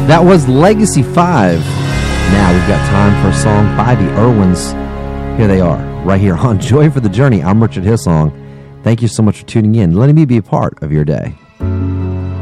That was Legacy 5. Now we've got time for a song by the Irwins. Here they are, right here on Joy for the Journey. I'm Richard Hissong. Thank you so much for tuning in, letting me be a part of your day.